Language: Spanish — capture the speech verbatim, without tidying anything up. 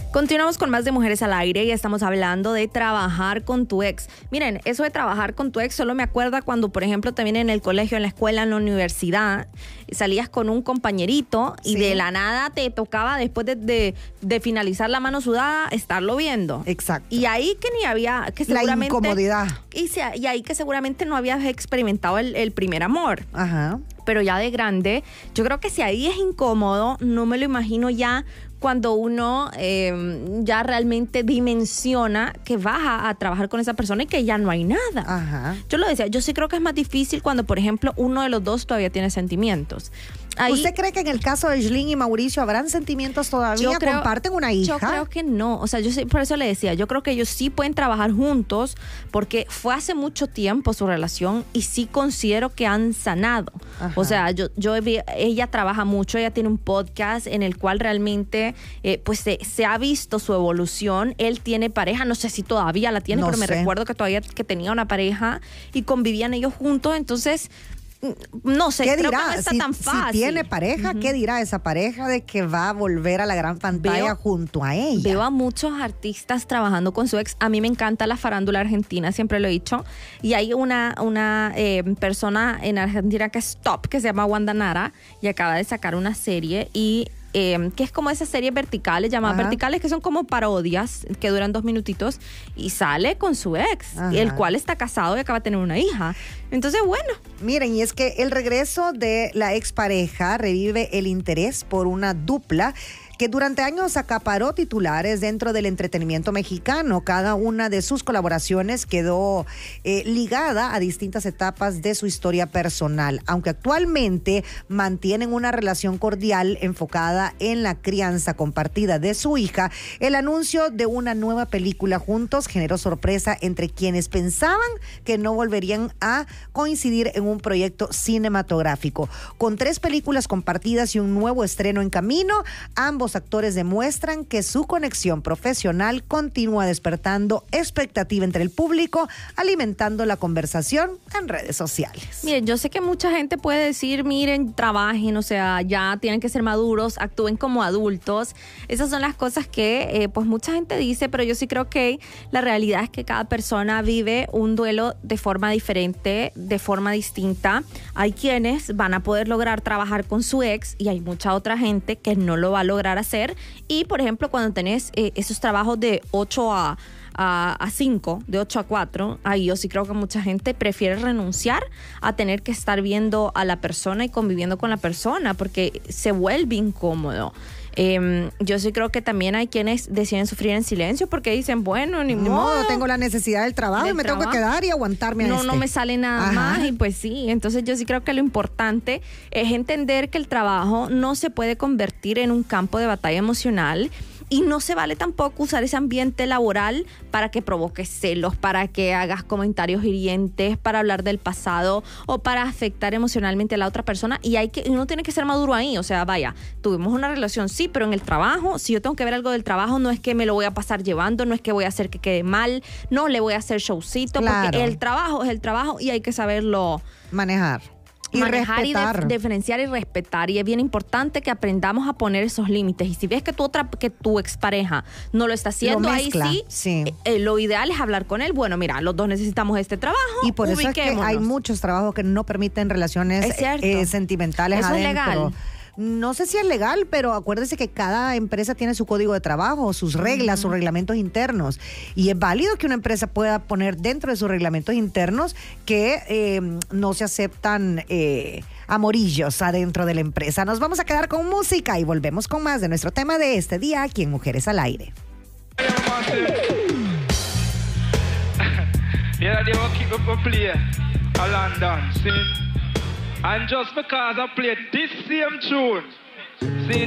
Continuamos con más de Mujeres al Aire y estamos hablando de trabajar con tu ex. Miren, eso de trabajar con tu ex solo me acuerda cuando, por ejemplo, también en el colegio, en la escuela, en la universidad, salías con un compañerito y sí. de la nada te tocaba, después de, de, de finalizar la mano sudada, estarlo viendo. Exacto. Y ahí que ni había, que seguramente... La incomodidad. Y, se, y ahí que seguramente no habías experimentado el, el primer amor. Ajá. Pero ya de grande, yo creo que si ahí es incómodo, no me lo imagino ya cuando uno eh, ya realmente dimensiona que vas a, a trabajar con esa persona y que ya no hay nada. Ajá. Yo lo decía, yo sí creo que es más difícil cuando, por ejemplo, uno de los dos todavía tiene sentimientos. Ahí, ¿usted cree que en el caso de Aislinn y Mauricio habrán sentimientos todavía? Creo, ¿comparten una hija? Yo creo que no. O sea, yo sí, por eso le decía, yo creo que ellos sí pueden trabajar juntos porque fue hace mucho tiempo su relación y sí considero que han sanado. Ajá. O sea, yo, yo ella trabaja mucho, ella tiene un podcast en el cual realmente eh, pues se, se ha visto su evolución. Él tiene pareja, no sé si todavía la tiene, no pero sé. me recuerdo que todavía que tenía una pareja y convivían ellos juntos, entonces... No sé, ¿qué creo dirá? que no está si, tan fácil. Si tiene pareja, uh-huh. ¿qué dirá esa pareja de que va a volver a la gran pantalla veo, junto a ella? Veo a muchos artistas trabajando con su ex. A mí me encanta la farándula argentina, siempre lo he dicho. Y hay una, una eh, persona en Argentina que es top, que se llama Wanda Nara, y acaba de sacar una serie y... Eh, que es como esas series verticales, llamadas Ajá. verticales, que son como parodias que duran dos minutitos, y sale con su ex, Ajá. el cual está casado y acaba de tener una hija. Entonces, bueno. Miren, y es que el regreso de la expareja revive el interés por una dupla que durante años acaparó titulares dentro del entretenimiento mexicano. Cada una de sus colaboraciones quedó eh, ligada a distintas etapas de su historia personal, aunque actualmente mantienen una relación cordial enfocada en la crianza compartida de su hija. El anuncio de una nueva película juntos generó sorpresa entre quienes pensaban que no volverían a coincidir en un proyecto cinematográfico. Con tres películas compartidas y un nuevo estreno en camino, ambos actores demuestran que su conexión profesional continúa despertando expectativa entre el público, alimentando la conversación en redes sociales. Miren, yo sé que mucha gente puede decir, miren, trabajen, o sea, ya tienen que ser maduros, actúen como adultos. Esas son las cosas que eh, pues mucha gente dice, pero yo sí creo que la realidad es que cada persona vive un duelo de forma diferente, de forma distinta. Hay quienes van a poder lograr trabajar con su ex y hay mucha otra gente que no lo va a lograr hacer. Y, por ejemplo, cuando tenés eh, esos trabajos de ocho a cinco, de ocho a cuatro, ahí yo sí creo que mucha gente prefiere renunciar a tener que estar viendo a la persona y conviviendo con la persona porque se vuelve incómodo. Eh, yo sí creo que también hay quienes deciden sufrir en silencio porque dicen, bueno, ni, ni modo, modo, tengo la necesidad del trabajo del y me trabajo. tengo que quedar y aguantarme a no, este. No me sale nada Ajá. más y pues sí, entonces yo sí creo que lo importante es entender que el trabajo no se puede convertir en un campo de batalla emocional. Y no se vale tampoco usar ese ambiente laboral para que provoques celos, para que hagas comentarios hirientes, para hablar del pasado o para afectar emocionalmente a la otra persona. Y hay que, uno tiene que ser maduro ahí. O sea, vaya, tuvimos una relación, sí, pero en el trabajo, si yo tengo que ver algo del trabajo, no es que me lo voy a pasar llevando, no es que voy a hacer que quede mal, no le voy a hacer showcito, claro. porque el trabajo es el trabajo y hay que saberlo manejar. Y manejar respetar. y de, diferenciar y respetar, y es bien importante que aprendamos a poner esos límites. Y si ves que tu otra que tu expareja no lo está haciendo, ahí sí, sí. Eh, lo ideal es hablar con él. Bueno, mira, los dos necesitamos este trabajo, y por eso es que hay muchos trabajos que no permiten relaciones eh, sentimentales eso adentro. Es legal. No sé si es legal, pero acuérdese que cada empresa tiene su código de trabajo, sus reglas, uh-huh. sus reglamentos internos. Y es válido que una empresa pueda poner dentro de sus reglamentos internos que eh, no se aceptan eh, amorillos adentro de la empresa. Nos vamos a quedar con música y volvemos con más de nuestro tema de este día aquí en Mujeres al Aire. And just because I played this same tune, see